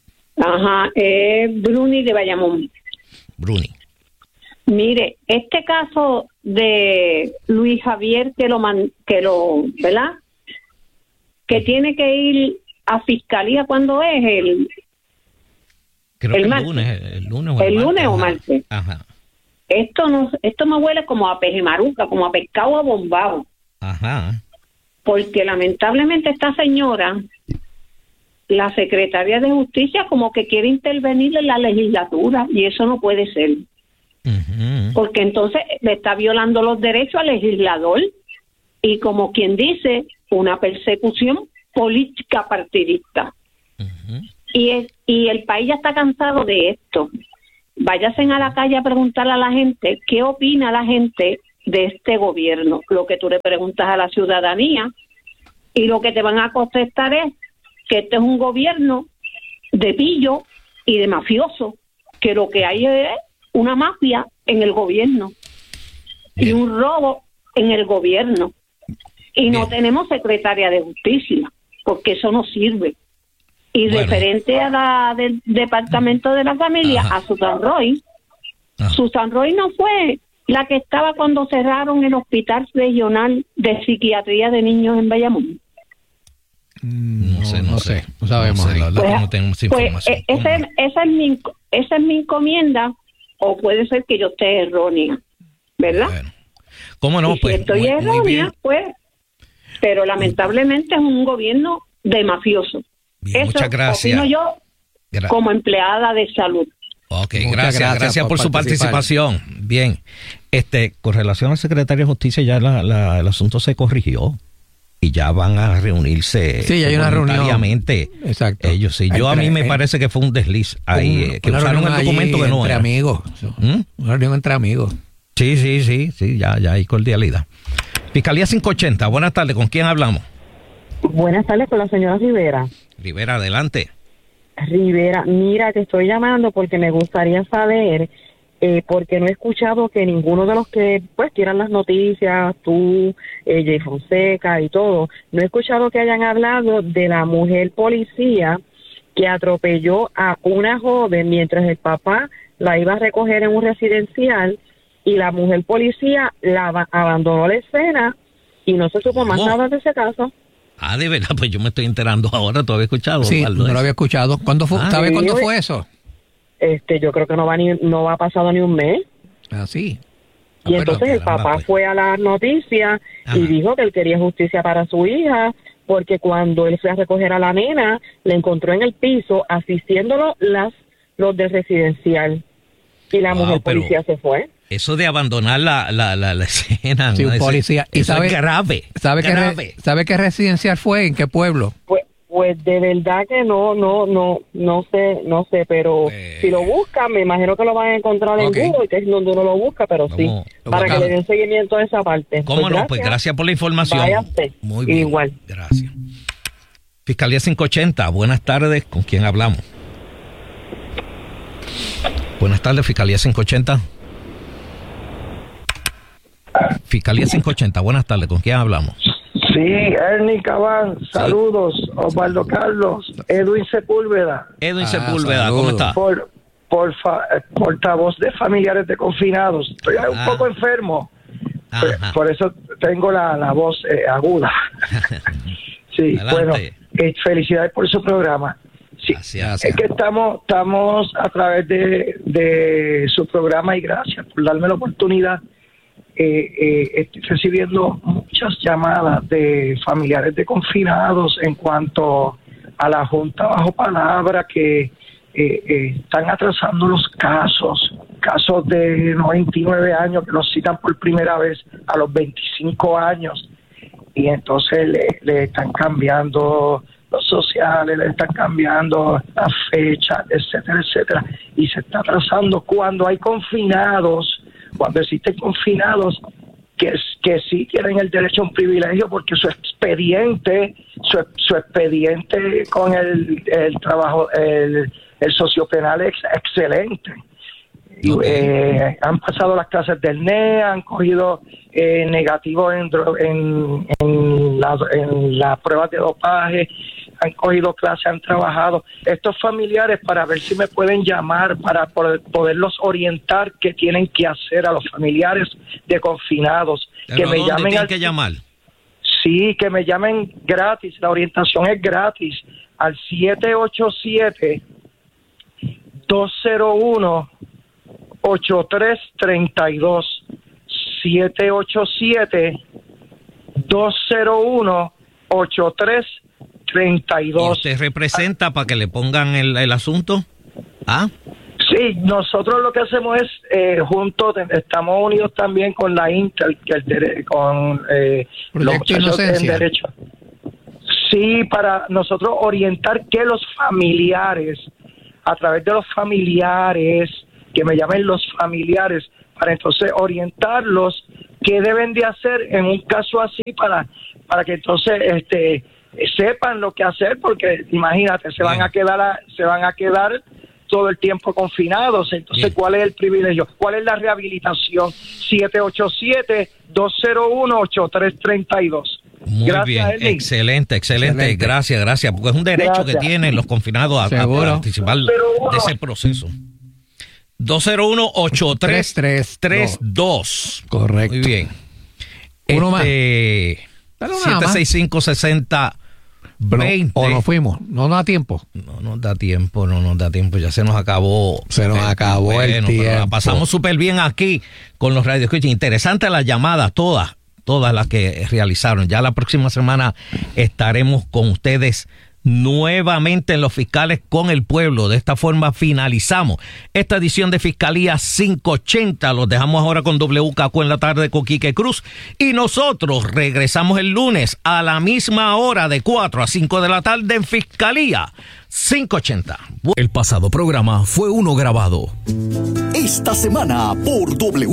Bruni de Bayamón. Bruni. Mire, este caso de Luis Javier ¿verdad? Que tiene que ir a fiscalía, ¿cuándo es? Creo que martes. el lunes o martes. Ajá. Esto me huele como a pejemaruca, como a pescado abombado. Ajá. Porque lamentablemente esta señora, la secretaria de Justicia, como que quiere intervenir en la legislatura, y eso no puede ser. Porque entonces le está violando los derechos al legislador, y como quien dice, una persecución política partidista. Y el país ya está cansado de esto. Váyanse a la calle a preguntarle a la gente qué opina la gente de este gobierno. Lo que tú le preguntas a la ciudadanía, y lo que te van a contestar es que este es un gobierno de pillo y de mafioso, que lo que hay es una mafia en el gobierno. Bien. Y un robo en el gobierno. Y bien. No tenemos secretaria de Justicia, porque eso no sirve. Y bueno, referente a la del Departamento de la Familia, a Susan Roy. Susan Roy no fue la que estaba cuando cerraron el Hospital Regional de Psiquiatría de Niños en Bayamón. No sé, no sabemos. La verdad que no tenemos información. Esa es mi encomienda, o puede ser que yo esté errónea, ¿verdad? Bueno. ¿Cómo no? Y si estoy errónea, pues, pero lamentablemente es un gobierno de mafiosos. Bien, muchas gracias. Opino yo como empleada de salud. Ok, gracias por su participación. Bien, con relación al secretario de Justicia, ya el asunto se corrigió y ya van a reunirse. Sí, hay una reunión. Exacto. Ellos sí. A mí me parece que fue un desliz ahí, que usaron el documento que no era. Amigos. Una reunión entre amigos. Sí, ya hay cordialidad. Fiscalía 580, buenas tardes, ¿con quién hablamos? Buenas tardes, con la señora Rivera. Rivera, adelante. Rivera, mira, te estoy llamando porque me gustaría saber, porque no he escuchado que ninguno de los que pues tiran las noticias, tú, Jay Fonseca y todo, no he escuchado que hayan hablado de la mujer policía que atropelló a una joven mientras el papá la iba a recoger en un residencial, y la mujer policía abandonó la escena y no se supo más nada de ese caso. Ah, de verdad, pues yo me estoy enterando ahora, ¿tú habías escuchado? Sí, no lo había escuchado. ¿Cuándo fue? ¿Sabes cuándo fue eso? Yo creo que no ha pasado ni un mes. Ah, sí. Y entonces el papá fue a las noticias y dijo que él quería justicia para su hija, porque cuando él fue a recoger a la nena, le encontró en el piso asistiéndolo los del residencial. Y la mujer policía se fue. Eso de abandonar la escena, sí, un policía. ¿Y eso es grave? ¿Sabe qué residencial fue? ¿En qué pueblo? Pues de verdad que no sé, pero si lo buscan, me imagino que lo van a encontrar en Google, que es donde uno lo busca, pero para que le den seguimiento a esa parte. ¿Cómo no? Pues gracias por la información. Váyase. Muy bien. Igual. Gracias. Fiscalía 580, buenas tardes, ¿con quién hablamos? Buenas tardes, Fiscalía 580. Fiscalía 580, buenas tardes, ¿con quién hablamos? Sí, Ernie Cabán, saludos, Osvaldo Carlos, Edwin Sepúlveda. Edwin Sepúlveda, ¿cómo está? Portavoz de familiares de confinados. Estoy un poco enfermo, por eso tengo la voz aguda. Sí, adelante. Bueno, felicidades por su programa. Sí, gracias. Es que estamos a través de su programa, y gracias por darme la oportunidad. Estoy recibiendo muchas llamadas de familiares de confinados en cuanto a la Junta bajo palabra, que están atrasando los casos de 99 años que los citan por primera vez a los 25 años, y entonces le están cambiando los sociales, le están cambiando las fechas, etcétera, y se está atrasando cuando hay confinados. Cuando existen confinados que sí tienen el derecho a un privilegio, porque su expediente con el trabajo, el sociopenal es excelente. Okay. Han pasado las clases del NEA, han cogido negativo en las pruebas de dopaje, han cogido clases, han trabajado. Estos familiares, para ver si me pueden llamar para poderlos orientar qué tienen que hacer a los familiares de confinados. ¿Pero que me llamen tienen que llamar? Sí, que me llamen gratis, la orientación es gratis, al 787 201-8332. 787-201-8332. ¿Usted representa para que le pongan el asunto? ¿Ah? Sí, nosotros lo que hacemos es, juntos, estamos unidos también con la Intel, con los muchachos en derecho. Sí, para nosotros orientar que los familiares, a través de los familiares, que me llamen los familiares, para entonces orientarlos qué deben de hacer en un caso así para que entonces sepan lo que hacer, porque imagínate, se van a quedar todo el tiempo confinados. Entonces, ¿cuál es el privilegio? ¿Cuál es la rehabilitación? 787-201-8332. Muy bien, excelente. Gracias, porque es un derecho que tienen los confinados a participar de ese proceso. 201-8332. Correcto. Muy bien. Uno más. 765-6020. O nos fuimos. No nos da tiempo. No nos da tiempo. Ya se nos acabó. El tiempo. Pero la pasamos súper bien aquí con los radioescuchas. Interesante las llamadas, todas las que realizaron. Ya la próxima semana estaremos con ustedes nuevamente en Los Fiscales con el Pueblo. De esta forma finalizamos esta edición de Fiscalía 580. Los dejamos ahora con WKQ en la tarde con Quique Cruz, y nosotros regresamos el lunes a la misma hora de 4 a 5 de la tarde en Fiscalía 580. El pasado programa fue uno grabado. Esta semana por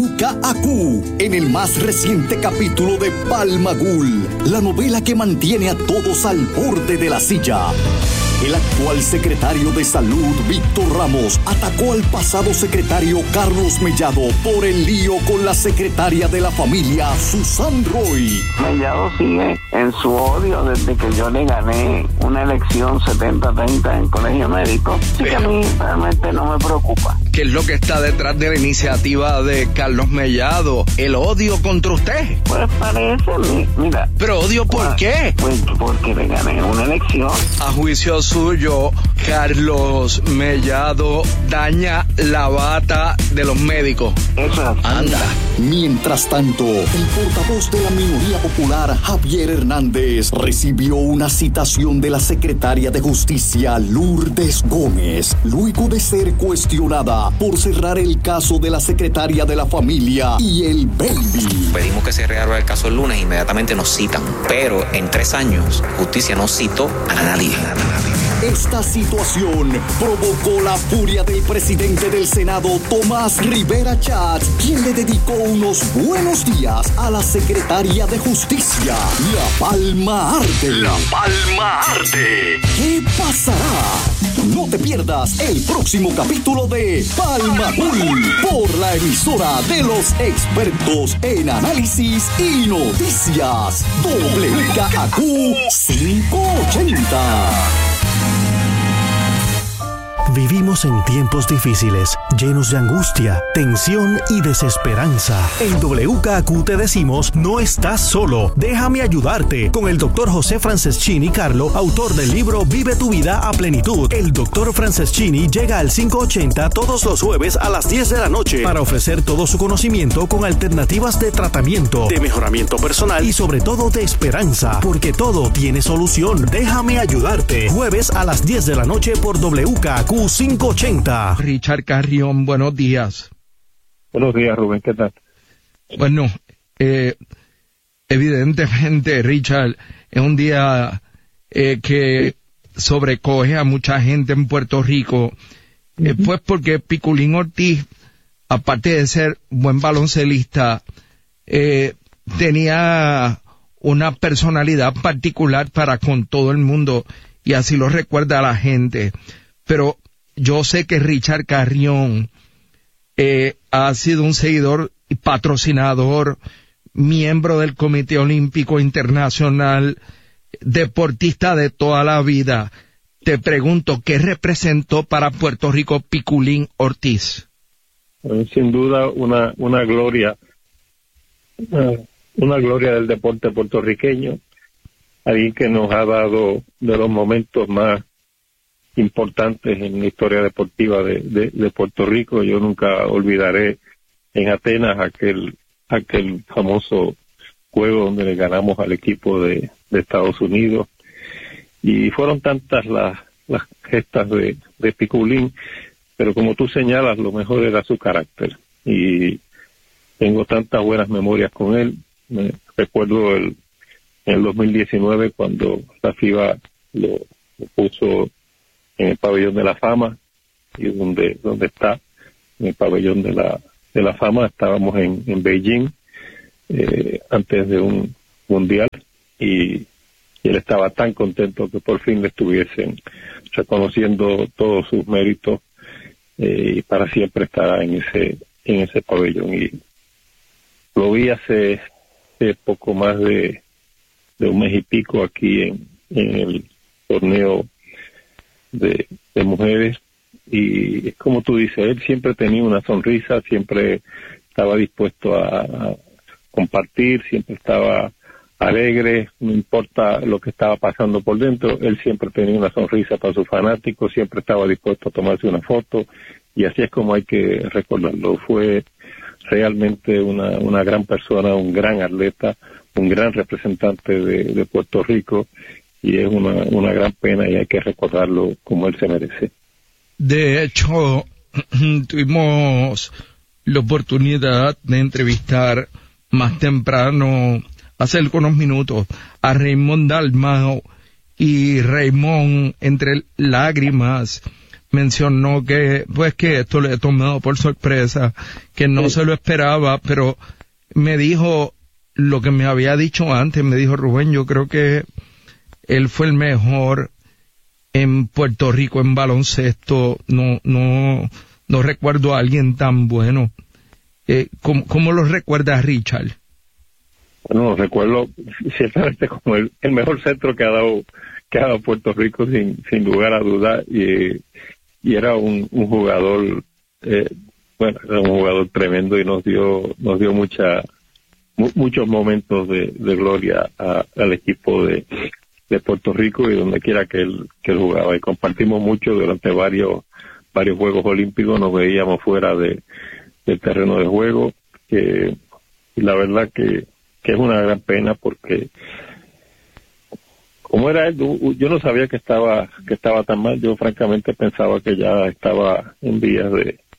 WKAQ, en el más reciente capítulo de Palmagul, la novela que mantiene a todos al borde de la silla. El actual secretario de Salud, Víctor Ramos, atacó al pasado secretario Carlos Mellado por el lío con la secretaria de la familia, Susan Roy. Mellado sigue en su odio desde que yo le gané una elección 70-30 en colegio médico. Así que a mí realmente no me preocupa. ¿Qué es lo que está detrás de la iniciativa de Carlos Mellado? ¿El odio contra usted? Pues parece, mira. ¿Pero odio por qué? Pues porque le gané una elección. A juicio suyo, Carlos Mellado daña la bata de los médicos. Eso es. Anda. Mientras tanto, el portavoz de la minoría popular, Javier Hernández, recibió una citación de la secretaria de Justicia, Lourdes Gómez, luego de ser cuestionada por cerrar el caso de la secretaria de la familia y el baby. Pedimos que se reabra el caso el lunes, inmediatamente nos citan, pero en 3 años, justicia no citó a nadie. Esta situación provocó la furia del presidente del Senado, Tomás Rivera Chatz, quien le dedicó unos buenos días a la secretaria de Justicia. La Palma Arde. La Palma Arde. ¿Qué pasará? No te pierdas el próximo capítulo de Palmagul por la emisora de los expertos en análisis y noticias, WKAQ 580. Vivimos en tiempos difíciles, llenos de angustia, tensión y desesperanza. En WKAQ te decimos, no estás solo. Déjame ayudarte con el Dr. José Franceschini Carlo, autor del libro Vive tu vida a plenitud. El Dr. Franceschini llega al 580 todos los jueves a las 10 de la noche para ofrecer todo su conocimiento con alternativas de tratamiento, de mejoramiento personal y sobre todo de esperanza, porque todo tiene solución. Déjame ayudarte. Jueves a las 10 de la noche por WKAQ 580. Richard Carrión, buenos días. Buenos días, Rubén, ¿qué tal? Bueno, evidentemente, Richard, es un día que sobrecoge a mucha gente en Puerto Rico, pues porque Piculín Ortiz, aparte de ser buen baloncelista, tenía una personalidad particular para con todo el mundo, y así lo recuerda la gente. Pero yo sé que Richard Carrión ha sido un seguidor y patrocinador, miembro del Comité Olímpico Internacional, deportista de toda la vida. Te pregunto, ¿qué representó para Puerto Rico Piculín Ortiz? Sin duda una gloria, una gloria del deporte puertorriqueño, alguien que nos ha dado de los momentos más importantes en la historia deportiva de Puerto Rico. Yo nunca olvidaré en Atenas aquel famoso juego donde le ganamos al equipo de Estados Unidos, y fueron tantas las gestas de Piculín, pero como tú señalas, lo mejor era su carácter, y tengo tantas buenas memorias con él. Recuerdo en el 2019 cuando la FIBA lo puso en el pabellón de la fama, y donde está en el pabellón de la fama. Estábamos en Beijing antes de un mundial, y él estaba tan contento que por fin le estuviesen reconociendo todos sus méritos, y para siempre estará en ese pabellón. Y lo vi hace poco más de un mes y pico aquí en el torneo de mujeres, y es como tú dices, él siempre tenía una sonrisa, siempre estaba dispuesto a compartir, siempre estaba alegre, no importa lo que estaba pasando por dentro, él siempre tenía una sonrisa para sus fanáticos, siempre estaba dispuesto a tomarse una foto, y así es como hay que recordarlo. Fue realmente una gran persona, un gran atleta, un gran representante de Puerto Rico, y es una gran pena, y hay que recordarlo como él se merece. De hecho, tuvimos la oportunidad de entrevistar más temprano, hace algunos minutos, a Raymond Dalmau, y Raymond, entre lágrimas, mencionó que esto le he tomado por sorpresa, que no se lo esperaba, pero me dijo lo que me había dicho antes. Me dijo: Rubén, yo creo que él fue el mejor en Puerto Rico en baloncesto. No recuerdo a alguien tan bueno. ¿Cómo lo recuerdas, Richard? Bueno, recuerdo ciertamente como el mejor centro que ha dado Puerto Rico, sin lugar a duda, y era un jugador, era un jugador tremendo, y nos dio muchos momentos de gloria al equipo de Puerto Rico, y donde quiera que él jugaba, y compartimos mucho durante varios Juegos Olímpicos. Nos veíamos fuera del terreno de juego, y la verdad que es una gran pena, porque como era él, yo no sabía que estaba tan mal. Yo francamente pensaba que ya estaba en vías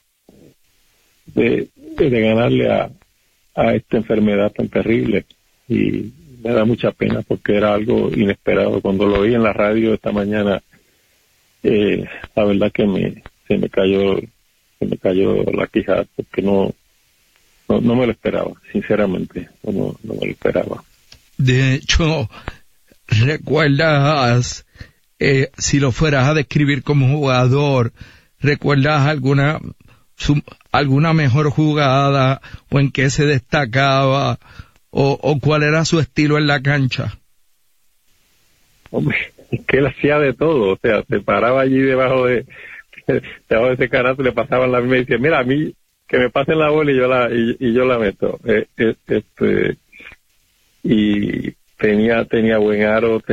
de ganarle a esta enfermedad tan terrible, y me da mucha pena porque era algo inesperado. Cuando lo oí en la radio esta mañana, la verdad que se me cayó la quijada, porque no me lo esperaba, sinceramente, no me lo esperaba. De hecho, ¿recuerdas, si lo fueras a describir como jugador, recuerdas alguna mejor jugada, o en qué se destacaba, o cuál era su estilo en la cancha? Hombre, es que él hacía de todo. O sea, se paraba allí debajo de ese canasto, le pasaban la misma y decía: mira, a mí que me pasen la bola y yo la meto. Y tenía buen aro,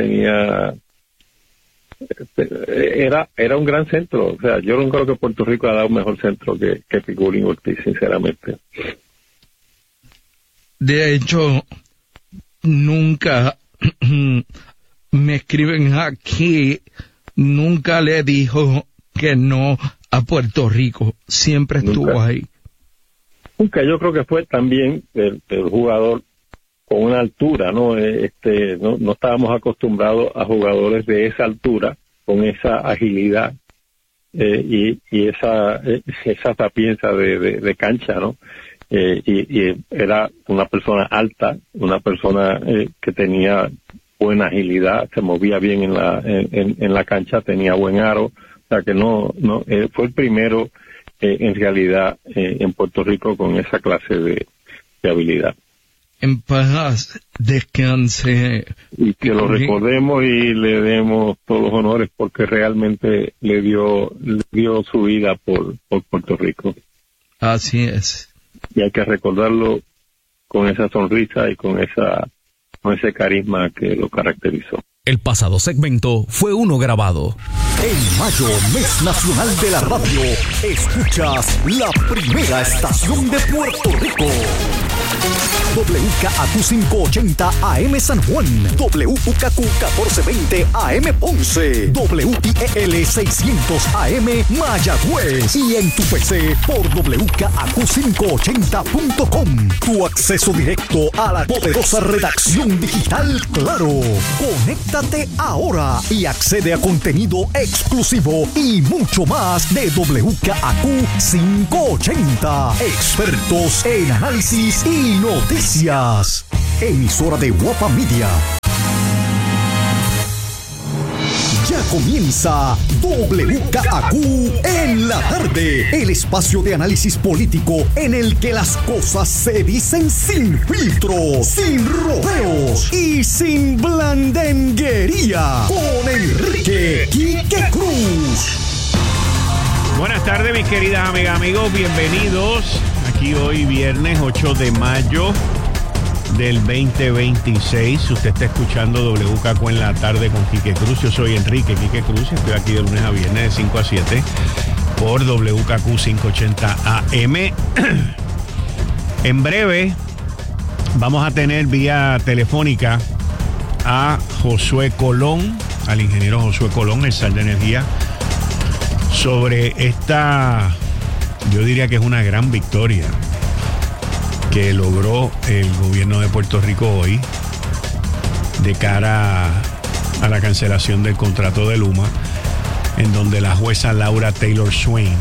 era un gran centro. O sea, yo no creo que Puerto Rico ha dado un mejor centro que Piculín Ortiz, sinceramente. De hecho, nunca me escriben aquí, nunca le dijo que no a Puerto Rico, siempre estuvo ahí. Nunca. Yo creo que fue también el jugador con una altura, ¿no? No estábamos acostumbrados a jugadores de esa altura, con esa agilidad y esa sapiencia de cancha, ¿no? Y era una persona alta, una persona que tenía buena agilidad, se movía bien en la cancha, tenía buen aro. O sea que fue el primero en realidad en Puerto Rico con esa clase de habilidad. En paz descanse. Y que lo recordemos y le demos todos los honores, porque realmente le dio su vida por Puerto Rico. Así es. Y hay que recordarlo con esa sonrisa y con ese carisma que lo caracterizó. El pasado segmento fue uno grabado. En mayo, mes nacional de la radio, escuchas la primera estación de Puerto Rico. WKAQ 580 AM San Juan, WKQ 1420 AM Ponce, WIEL 600 AM Mayagüez y en tu PC por WKAQ580.com. Tu acceso directo a la poderosa redacción digital Claro. Conéctate ahora y accede a contenido exclusivo y mucho más de WKAQ 580. Expertos en análisis y noticias. Emisora de Guapa Media. Ya comienza WKAQ en la tarde, el espacio de análisis político en el que las cosas se dicen sin filtros, sin rodeos y sin blandenguería. Con Enrique Quique Cruz. Buenas tardes, mis queridas amigas, amigos, bienvenidos. Aquí hoy viernes 8 de mayo del 2026. Usted está escuchando WKAQ en la tarde con Quique Cruz. Yo soy Enrique Quique Cruz. Estoy aquí de lunes a viernes de 5 a 7 por WKAQ 580 AM. En breve vamos a tener vía telefónica a Josué Colón, al ingeniero Josué Colón, el Sal de Energía, sobre esta, yo diría que es una gran victoria que logró el gobierno de Puerto Rico hoy de cara a la cancelación del contrato de Luma, en donde la jueza Laura Taylor Swain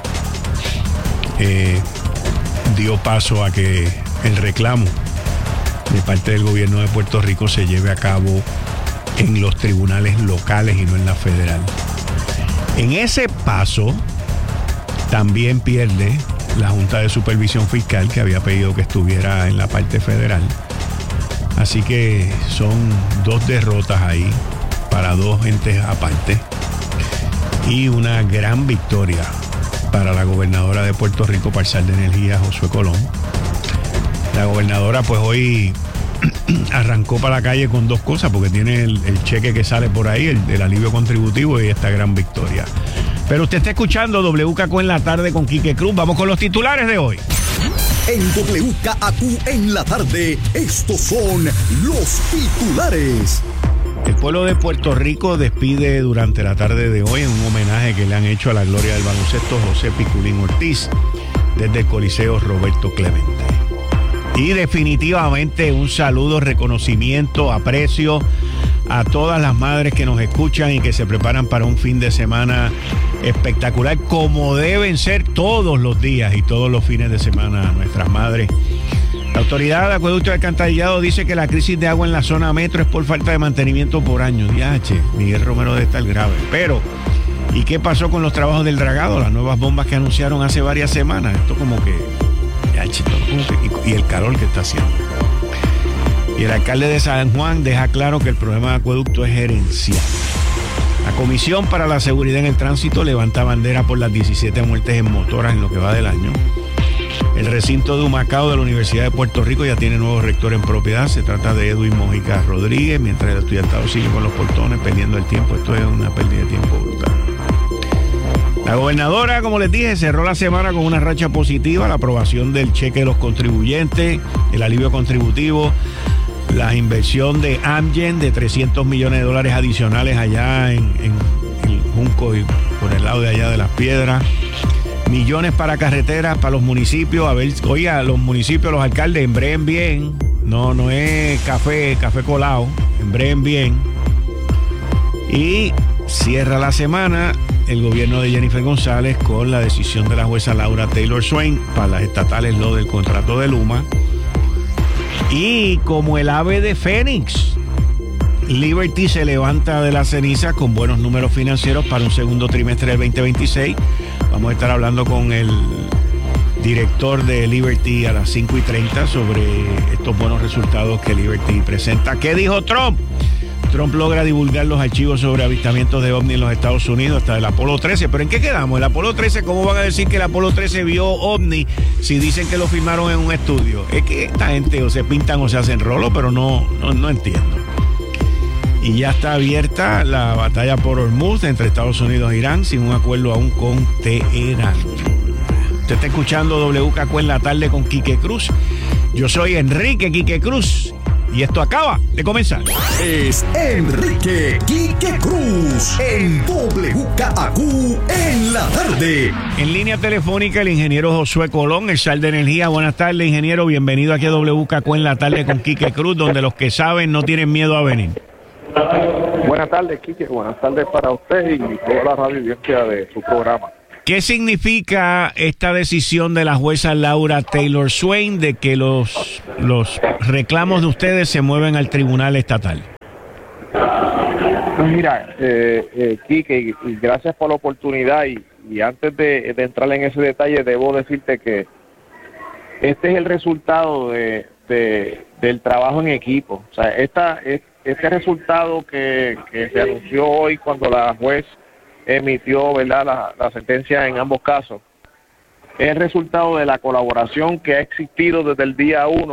dio paso a que el reclamo de parte del gobierno de Puerto Rico se lleve a cabo en los tribunales locales y no en la federal. En ese paso también pierde la Junta de Supervisión Fiscal, que había pedido que estuviera en la parte federal. Así que son dos derrotas ahí para dos entes aparte y una gran victoria para la gobernadora de Puerto Rico, Sal de Energía, Josué Colón. La gobernadora pues hoy arrancó para la calle con dos cosas, porque tiene el cheque que sale por ahí, el alivio contributivo y esta gran victoria. Pero usted está escuchando WKAQ en la tarde con Quique Cruz. Vamos con los titulares de hoy. En WKAQ en la tarde, estos son los titulares. El pueblo de Puerto Rico despide durante la tarde de hoy en un homenaje que le han hecho a la gloria del baloncesto José Piculín Ortiz desde el Coliseo Roberto Clemente. Y definitivamente un saludo, reconocimiento, aprecio a todas las madres que nos escuchan y que se preparan para un fin de semana espectacular, como deben ser todos los días y todos los fines de semana nuestras madres. La Autoridad de Acueducto y Alcantarillado dice que la crisis de agua en la zona metro es por falta de mantenimiento por años. Diache, Miguel Romero debe estar grave. Pero, ¿y qué pasó con los trabajos del dragado? Las nuevas bombas que anunciaron hace varias semanas. Esto como que... y el calor que está haciendo. Y el alcalde de San Juan deja claro que el problema de acueducto es gerencial. La Comisión para la Seguridad en el Tránsito levanta bandera por las 17 muertes en motoras en lo que va del año. El recinto de Humacao de la Universidad de Puerto Rico ya tiene nuevo rector en propiedad. Se trata de Edwin Mojica Rodríguez, mientras el estudiantado sigue con los portones perdiendo el tiempo. Esto es una pérdida de tiempo brutal. La gobernadora, como les dije, cerró la semana con una racha positiva, la aprobación del cheque de los contribuyentes, el alivio contributivo, la inversión de Amgen de $300 millones adicionales allá en Junco y por el lado de allá de Las Piedras, millones para carreteras, para los municipios. A ver, oiga, los municipios, los alcaldes, embreen bien, no es café colado, embreen bien. Y cierra la semana el gobierno de Jennifer González con la decisión de la jueza Laura Taylor Swain para las estatales, lo del contrato de Luma. Y como el ave de Fénix, Liberty se levanta de la ceniza con buenos números financieros para un segundo trimestre del 2026. Vamos a estar hablando con el director de Liberty a las 5:30 sobre estos buenos resultados que Liberty presenta. ¿Qué dijo Trump? Trump logra divulgar los archivos sobre avistamientos de ovni en los Estados Unidos hasta el Apolo 13. ¿Pero en qué quedamos? El Apolo 13, ¿cómo van a decir que el Apolo 13 vio ovni si dicen que lo filmaron en un estudio? Es que esta gente o se pintan o se hacen rolo, pero no entiendo. y ya está abierta la batalla por Hormuz entre Estados Unidos e Irán sin un acuerdo aún con Teherán. Usted está escuchando WKQ en la tarde con Quique Cruz. Yo soy Enrique Quique Cruz y esto acaba de comenzar. Es Enrique Quique Cruz en WKQ en la tarde. En línea telefónica el ingeniero Josué Colón, el Sal de Energía. Buenas tardes, ingeniero. Bienvenido aquí a WKQ en la tarde con Quique Cruz, donde los que saben no tienen miedo a venir. Buenas tardes, Quique. Buenas tardes para usted y toda la radio audiencia de su programa. ¿Qué significa esta decisión de la jueza Laura Taylor Swain de que los reclamos de ustedes se mueven al tribunal estatal? Pues mira, Quique, y gracias por la oportunidad y antes de entrar en ese detalle debo decirte que este es el resultado del trabajo en equipo. O sea, este resultado que se anunció hoy cuando la juez emitió, ¿verdad?, la sentencia en ambos casos, es el resultado de la colaboración que ha existido desde el día 1